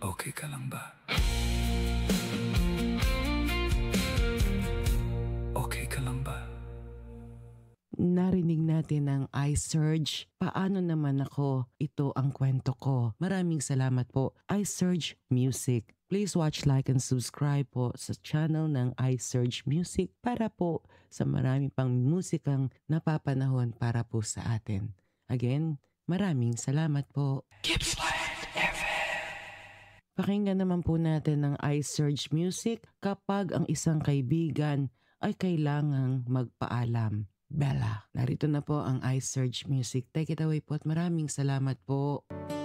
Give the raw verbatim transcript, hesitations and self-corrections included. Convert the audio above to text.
Okay ka lang ba? Okay ka lang ba? Narinig natin ang iSurge. Paano naman ako? Ito ang kwento ko. Maraming salamat po, iSurge Music. Please watch, like, and subscribe po sa channel ng iSurge Music para po sa marami pang musikang napapanahon para po sa atin. Again, maraming salamat po. Gippsland F M. Pakinggan naman po natin ang iSurge Music kapag ang isang kaibigan ay kailangang magpaalam. Bella. Narito na po ang iSurge Music. Take it away po at maraming salamat po.